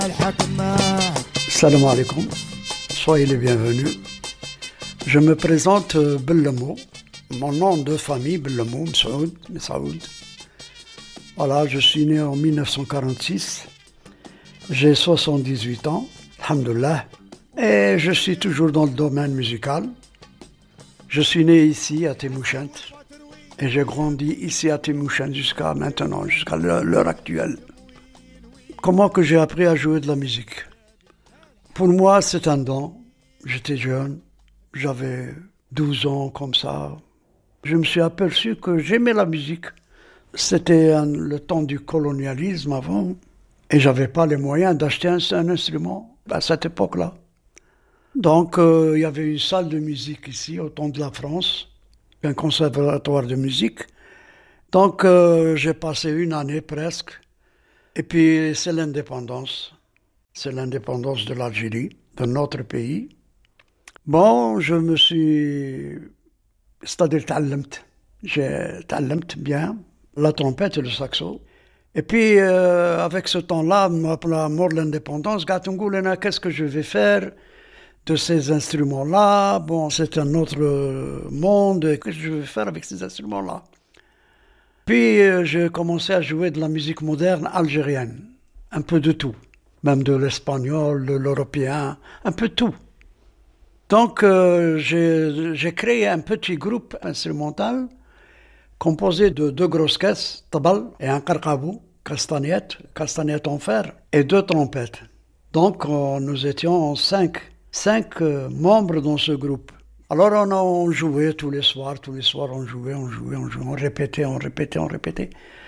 Salam alaikum, soyez les bienvenus. Je me présente Bellemou, mon nom de famille Bellemou Messaoud. Voilà, je suis né en 1946, j'ai 78 ans, alhamdoulilah, et je suis toujours dans le domaine musical. Je suis né ici à Témouchent et j'ai grandi ici à Témouchent jusqu'à maintenant, jusqu'à l'heure actuelle. Comment que j'ai appris à jouer de la musique? Pour moi, c'est un don. J'étais jeune, j'avais 12 ans comme ça. Je me suis aperçu que j'aimais la musique. C'était le temps du colonialisme avant et j'avais pas les moyens d'acheter un instrument à cette époque-là. Donc, il y avait une salle de musique ici, au temps de la France, un conservatoire de musique. Donc, j'ai passé une année presque. Et puis, c'est l'indépendance. C'est l'indépendance de l'Algérie, de notre pays. Bon, je me suis... C'est-à-dire, j'ai تعلمت bien la trompette et le saxo. Et puis, avec ce temps-là, la mort de l'indépendance, qu'est-ce que je vais faire de ces instruments-là? Bon, c'est un autre monde. Qu'est-ce que je vais faire avec ces instruments-là? Puis, j'ai commencé à jouer de la musique moderne algérienne. Un peu de tout. Même de l'espagnol, de l'européen, un peu tout. Donc, j'ai créé un petit groupe instrumental composé de 2 grosses caisses, tabal et un karkabou, castagnette en fer, et 2 trompettes. Donc, nous étions 5 membres dans ce groupe. Alors, on jouait tous les soirs, on jouait, on répétait.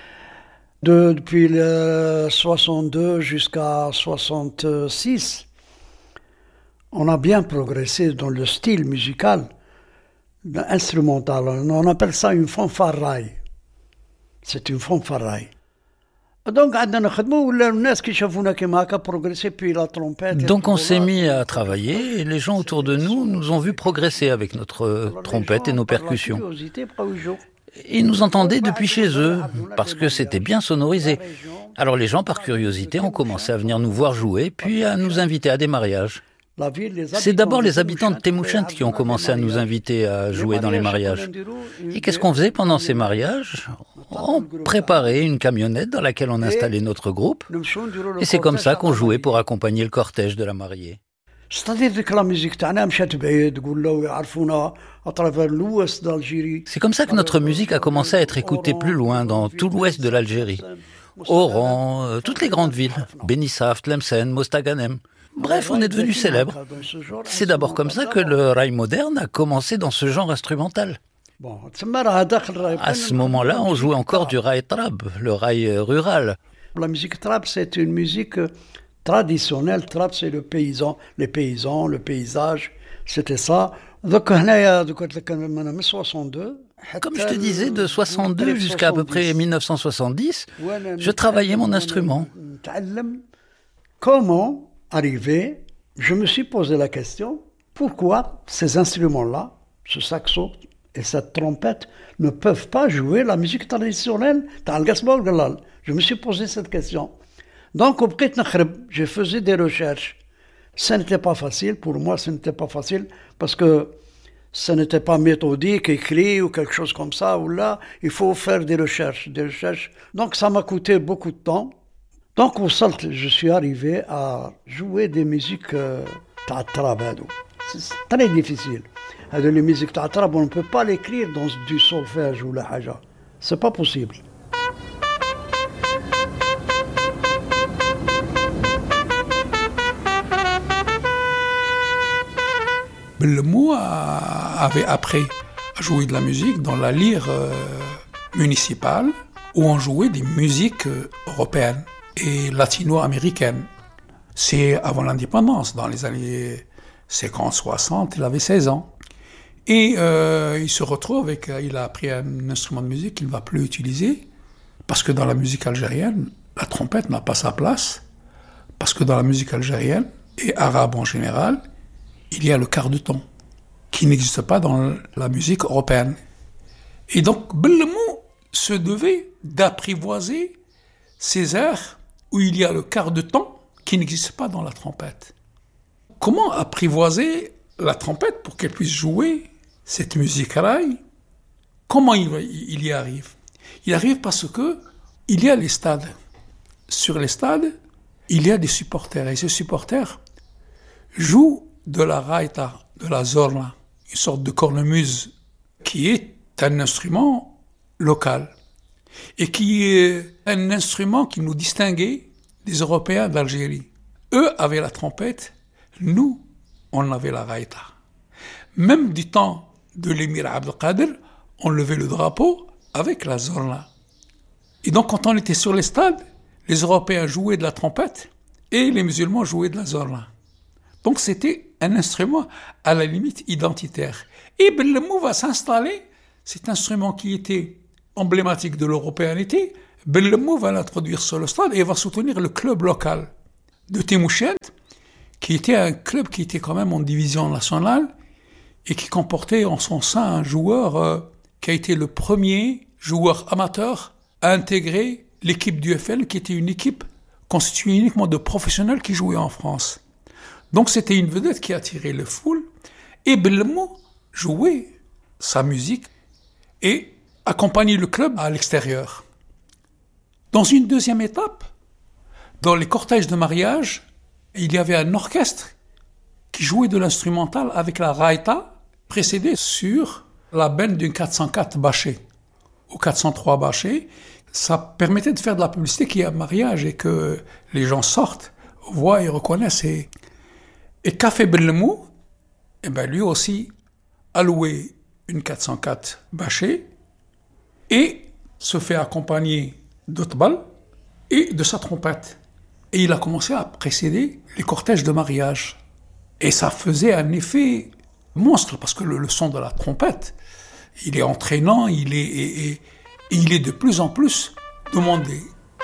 Depuis le 62 jusqu'à 66, on a bien progressé dans le style musical, instrumental. On appelle ça une fanfaraille. C'est une fanfaraille. Donc, on s'est mis à travailler et les gens autour de nous nous ont vu progresser avec notre trompette et nos percussions. Ils nous entendaient depuis chez eux, parce que c'était bien sonorisé. Alors les gens, par curiosité, ont commencé à venir nous voir jouer, puis à nous inviter à des mariages. C'est d'abord les habitants de Témouchent qui ont commencé à nous inviter à jouer dans les mariages. Et qu'est-ce qu'on faisait pendant ces mariages? On préparait une camionnette dans laquelle on installait notre groupe, et c'est comme ça qu'on jouait pour accompagner le cortège de la mariée. C'est comme ça que notre musique a commencé à être écoutée plus loin, dans tout l'ouest de l'Algérie. Oran, toutes les grandes villes, Benissaf, Tlemcen, Mostaganem. Bref, on est devenu célèbre. C'est d'abord comme ça que le raï moderne a commencé dans ce genre instrumental. À ce moment-là, on jouait encore du raï trab, le raï rural. La musique trab, c'est une musique traditionnelle. Trab, c'est le paysan, les paysans, le paysage, c'était ça. Comme je te disais, de 62 jusqu'à peu près 1970, je travaillais mon instrument. Comment arriver, je me suis posé la question, pourquoi ces instruments-là, ce saxo et cette trompette, ne peuvent pas jouer la musique traditionnelle? Je me suis posé cette question. Donc, je faisais des recherches. Ce n'était pas facile, pour moi, ce n'était pas facile, parce que ce n'était pas méthodique, écrit ou quelque chose comme ça, ou là, il faut faire des recherches. Donc, ça m'a coûté beaucoup de temps. Donc, au salt, je suis arrivé à jouer des musiques ta'atrab. C'est très difficile. Les musiques ta'atrab, on ne peut pas l'écrire dans du solfège ou la haja. C'est pas possible. Bellemou avait appris à jouer de la musique dans la lyre municipale où on jouait des musiques européennes et latino-américaine. C'est avant l'indépendance, dans les années 50-60, il avait 16 ans. Et il se retrouve il a appris un instrument de musique qu'il ne va plus utiliser, parce que dans la musique algérienne, la trompette n'a pas sa place, parce que dans la musique algérienne, et arabe en général, il y a le quart de ton, qui n'existe pas dans la musique européenne. Et donc, Bellemou se devait d'apprivoiser ces airs où il y a le quart de temps qui n'existe pas dans la trompette. Comment apprivoiser la trompette pour qu'elle puisse jouer cette musique raï? Comment il y arrive? Il arrive parce que il y a les stades. Sur les stades, il y a des supporters. Et ces supporters jouent de la raïta, de la zorla, une sorte de cornemuse qui est un instrument local et qui est un instrument qui nous distinguait des Européens d'Algérie. Eux avaient la trompette, nous, on avait la raïta. Même du temps de l'émir Abdelkader, on levait le drapeau avec la zorla. Et donc, quand on était sur les stades, les Européens jouaient de la trompette et les musulmans jouaient de la zorla. Donc, c'était un instrument à la limite identitaire. Et Bellemou va s'installer, cet instrument qui était emblématique de l'européanité, Bellemou va l'introduire sur le stade et va soutenir le club local de Témouchent, qui était un club qui était quand même en division nationale et qui comportait en son sein un joueur qui a été le premier joueur amateur à intégrer l'équipe du FL, qui était une équipe constituée uniquement de professionnels qui jouaient en France. Donc c'était une vedette qui attirait les foules, et Bellemou jouait sa musique et accompagnait le club à l'extérieur. Dans une deuxième étape, dans les cortèges de mariage, il y avait un orchestre qui jouait de l'instrumental avec la raïta, précédé sur la benne d'une 404 bâchée ou 403 bâchée. Ça permettait de faire de la publicité qu'il y a un mariage et que les gens sortent, voient et reconnaissent. Et Café Bellemou, lui aussi, a loué une 404 bâchée et se fait accompagner d'otbal et de sa trompette. Et il a commencé à précéder les cortèges de mariage. Et ça faisait un effet monstre, parce que le son de la trompette, il est entraînant, il est de plus en plus demandé.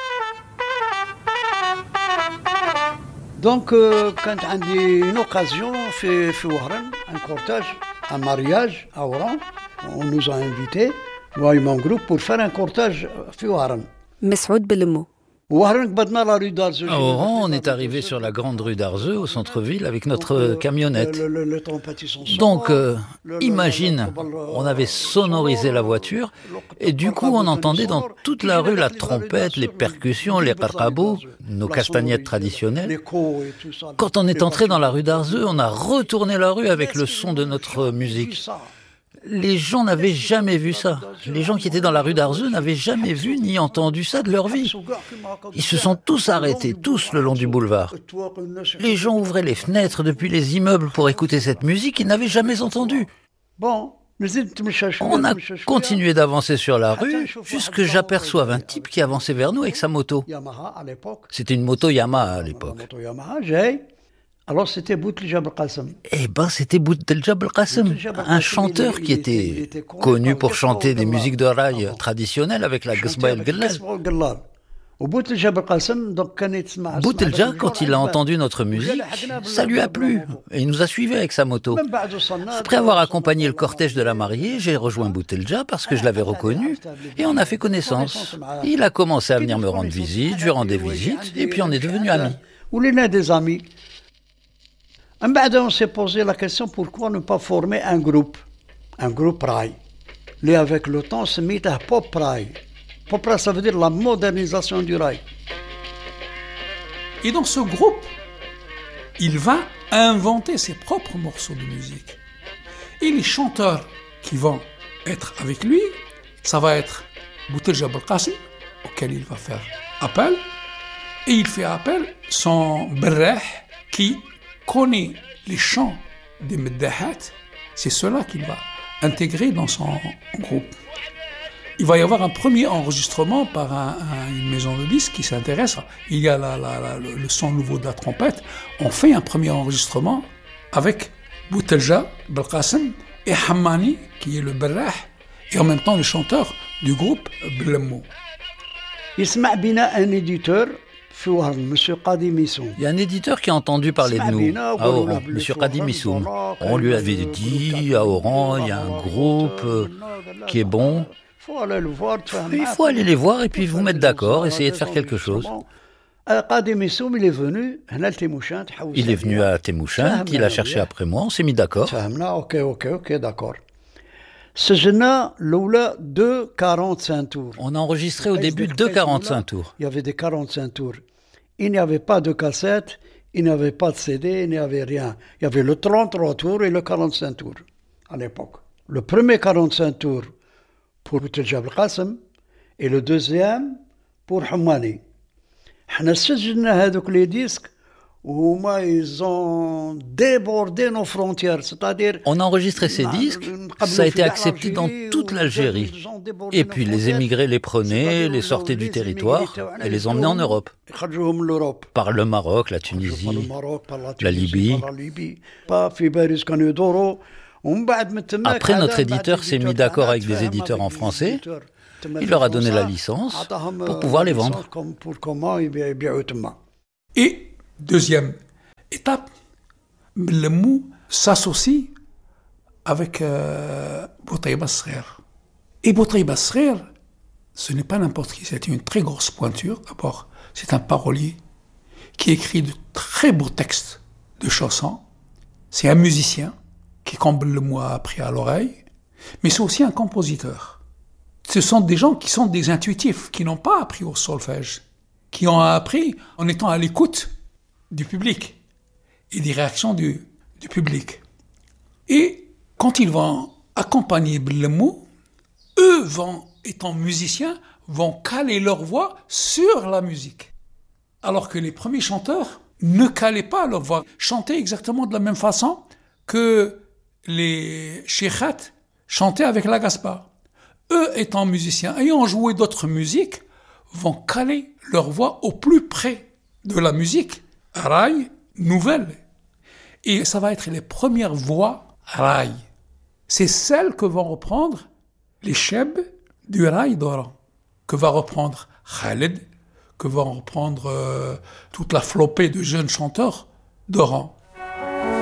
Donc, quand on a une occasion, fait Wahran, un cortège, un mariage à Oran, on nous a invités, moi et mon groupe, pour faire un cortège fait Wahran. Mes'oud Bellemou. À Oran, on est arrivé sur la grande rue d'Arzeux, au centre-ville, avec notre camionnette. Donc, imagine, on avait sonorisé la voiture, et du coup, on entendait dans toute la rue la trompette, les percussions, les qarqabous, nos castagnettes traditionnelles. Quand on est entré dans la rue d'Arzeux, on a retourné la rue avec le son de notre musique. Les gens n'avaient jamais vu ça. Les gens qui étaient dans la rue d'Arzeux n'avaient jamais vu ni entendu ça de leur vie. Ils se sont tous arrêtés, tous le long du boulevard. Les gens ouvraient les fenêtres depuis les immeubles pour écouter cette musique qu'ils n'avaient jamais entendue. On a continué d'avancer sur la rue jusqu'à que j'aperçoive un type qui avançait vers nous avec sa moto. C'était une moto Yamaha à l'époque. Alors c'était Bouteljab al-Qassem. C'était Bouteljab al-Qassem, un chanteur qui était connu pour chanter des musiques de raï traditionnelles avec la Ghasba el-Gallal. Boutelja, quand il a entendu notre musique, ça lui a plu et il nous a suivis avec sa moto. Après avoir accompagné le cortège de la mariée, j'ai rejoint Boutelja parce que je l'avais reconnu et on a fait connaissance. Il a commencé à venir me rendre visite, je lui rendais visite et puis on est devenus amis. On est des amis. On s'est posé la question pourquoi ne pas former un groupe raï. Et avec le temps, se mit à pop raï. Pop raï, ça veut dire la modernisation du raï. Et dans ce groupe, il va inventer ses propres morceaux de musique. Et les chanteurs qui vont être avec lui, ça va être Bouteljab al-Qassem, auquel il va faire appel. Et il fait appel son berrah qui connaît les chants des Meddahat, c'est cela qu'il va intégrer dans son groupe. Il va y avoir un premier enregistrement par une maison de disques qui s'intéresse. Il y a le son nouveau de la trompette. On fait un premier enregistrement avec Boutelja Belqasem et Hammani, qui est le berrah, et en même temps le chanteur du groupe Bellemou. Il se met bien un éditeur. Il y a un éditeur qui a entendu parler de nous à Oran, M. Qadim Missoum. On lui avait dit, à Oran, il y a un groupe qui est bon. Il faut aller les voir et puis vous mettre d'accord, essayer de faire quelque chose. Il est venu à Témouchent, il a cherché après moi, on s'est mis d'accord. Ok, d'accord. سجلنا الأولى 2:45 tours. On a enregistré au début 2:45 tours. Il y avait des 45 tours. Il n'y avait pas de cassette, il n'y avait pas de CD, il n'y avait rien. Il y avait le 33 tours et le 45 tours à l'époque. Le premier 45 tours pour Bouteljab al-Qasim et le deuxième pour Hamani. احنا سجلنا هذوك les disques وهما ils ont débordé nos frontières, c'est-à-dire on a enregistré ces disques, ça a été accepté dans toute l'Algérie. Et puis les émigrés les prenaient, les sortaient du territoire et les emmenaient en Europe. Par le Maroc, la Tunisie, la Libye. Après, notre éditeur s'est mis d'accord avec des éditeurs en français. Il leur a donné la licence pour pouvoir les vendre. Et deuxième étape, Bellemou s'associe avec Boutaïba Srer. Et Boutaïba Srer, ce n'est pas n'importe qui, c'est une très grosse pointure. D'abord, c'est un parolier qui écrit de très beaux textes de chansons. C'est un musicien qui, comme Bellemou a appris à l'oreille, mais c'est aussi un compositeur. Ce sont des gens qui sont des intuitifs, qui n'ont pas appris au solfège, qui ont appris en étant à l'écoute du public et des réactions du public. Et quand ils vont accompagner Bellemou, eux, étant musiciens, vont caler leur voix sur la musique. Alors que les premiers chanteurs ne calaient pas leur voix, chantaient exactement de la même façon que les cheikhats chantaient avec la gaspa. Eux, étant musiciens, ayant joué d'autres musiques, vont caler leur voix au plus près de la musique raï nouvelle. Et ça va être les premières voix raï. C'est celles que vont reprendre les chebs du raï d'Oran, que va reprendre Khaled, que vont reprendre toute la flopée de jeunes chanteurs d'Oran.